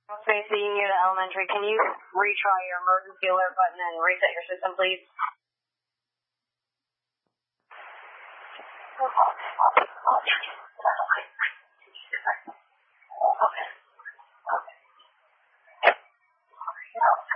Space Union Elementary, can you retry your emergency alert button and reset your system, please? Okay.